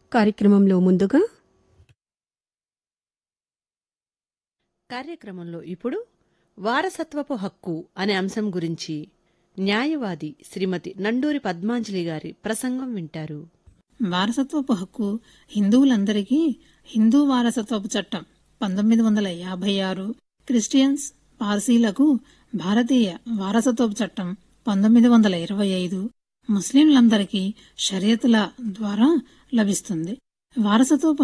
కార్యక్రమంలో ముందుగా కార్యక్రమంలో ఇప్పుడు వారసత్వపు హక్కు అనే అంశం గురించి న్యాయవాది శ్రీమతి నండూరి పద్మాంజలి గారి ప్రసంగం వింటారు. వారసత్వపు హక్కు హిందువులందరికీ హిందూ వారసత్వపు చట్టం 1956, క్రిస్టియన్స్, పార్సీలకు భారతీయ వారసత్వపు చట్టం 1925, ముస్లింలందరికీ షరియతుల ద్వారా లభిస్తుంది. వారసత్వపు